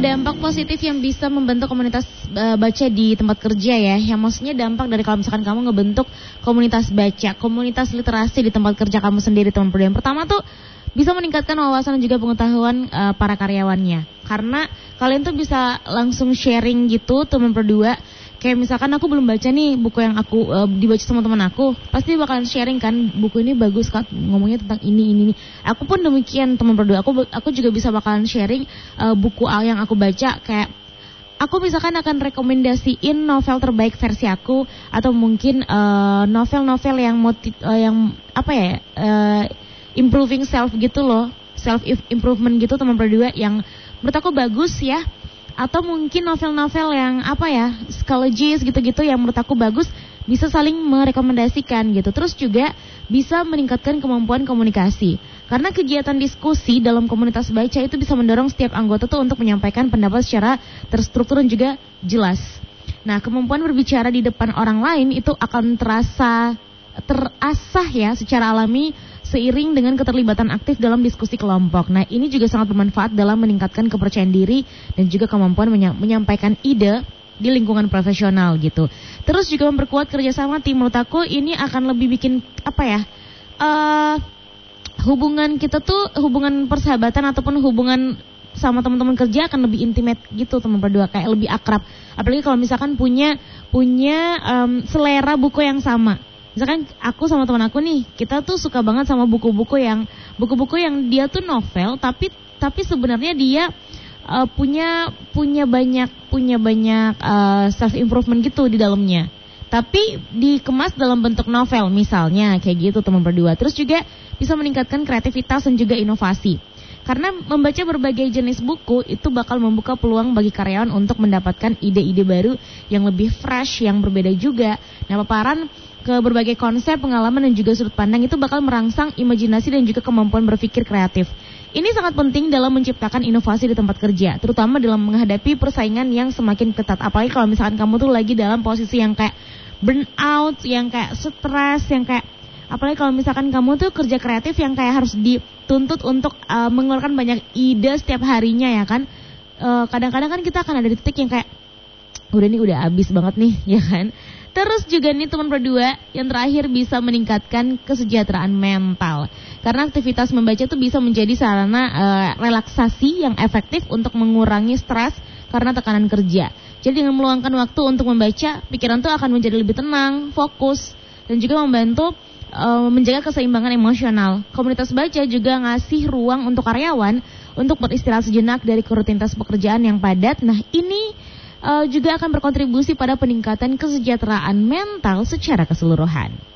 dampak positif yang bisa membentuk komunitas baca di tempat kerja ya. Yang maksudnya dampak dari kalau misalkan kamu ngebentuk komunitas baca, komunitas literasi di tempat kerja kamu sendiri, teman Perdua. Yang pertama tuh bisa meningkatkan wawasan dan juga pengetahuan para karyawannya. Karena kalian tuh bisa langsung sharing gitu, teman Perdua. Kayak misalkan aku belum baca nih buku yang aku dibaca sama teman aku, pasti bakalan sharing kan, buku ini bagus kan, ngomongnya tentang ini. Aku pun demikian teman Perdua. Aku juga bisa bakalan sharing buku yang aku baca. Kayak aku misalkan akan rekomendasiin novel terbaik versi aku, atau mungkin novel-novel yang improving self gitu loh, self improvement gitu teman Perdua, yang menurut aku bagus ya. Atau mungkin novel-novel yang psikologis gitu-gitu yang menurut aku bagus, bisa saling merekomendasikan gitu. Terus juga bisa meningkatkan kemampuan komunikasi. Karena kegiatan diskusi dalam komunitas baca itu bisa mendorong setiap anggota tuh untuk menyampaikan pendapat secara terstruktur dan juga jelas. Nah, kemampuan berbicara di depan orang lain itu akan terasah ya secara alami seiring dengan keterlibatan aktif dalam diskusi kelompok. Nah, ini juga sangat bermanfaat dalam meningkatkan kepercayaan diri dan juga kemampuan menyampaikan ide di lingkungan profesional gitu. Terus juga memperkuat kerjasama tim. Menurut aku ini akan lebih bikin hubungan kita tuh, hubungan persahabatan ataupun hubungan sama teman-teman kerja akan lebih intimate gitu teman Perdua, kayak lebih akrab. Apalagi kalau misalkan punya selera buku yang sama. Misalkan aku sama teman aku nih, kita tuh suka banget sama buku-buku yang dia tuh novel, tapi sebenarnya dia punya banyak self improvement gitu di dalamnya. Tapi dikemas dalam bentuk novel misalnya kayak gitu teman Perdua. Terus juga bisa meningkatkan kreativitas dan juga inovasi. Karena membaca berbagai jenis buku itu bakal membuka peluang bagi karyawan untuk mendapatkan ide-ide baru yang lebih fresh, yang berbeda juga. Nah, paparan ke berbagai konsep, pengalaman dan juga sudut pandang itu bakal merangsang imajinasi dan juga kemampuan berpikir kreatif. Ini sangat penting dalam menciptakan inovasi di tempat kerja, terutama dalam menghadapi persaingan yang semakin ketat. Apalagi kalau misalkan kamu tuh lagi dalam posisi yang kayak burnout, yang kayak stres, yang kayak apalagi kalau misalkan kamu tuh kerja kreatif yang kayak harus dituntut untuk mengeluarkan banyak ide setiap harinya ya kan. Kadang-kadang kan kita akan ada di titik yang kayak udah habis banget nih ya kan. Terus juga nih teman Perdua, yang terakhir bisa meningkatkan kesejahteraan mental. Karena aktivitas membaca itu bisa menjadi sarana relaksasi yang efektif untuk mengurangi stres karena tekanan kerja. Jadi dengan meluangkan waktu untuk membaca, pikiran tuh akan menjadi lebih tenang, fokus, dan juga membantu menjaga keseimbangan emosional. Komunitas baca juga ngasih ruang untuk karyawan untuk beristirahat sejenak dari rutinitas pekerjaan yang padat. Nah, ini juga akan berkontribusi pada peningkatan kesejahteraan mental secara keseluruhan.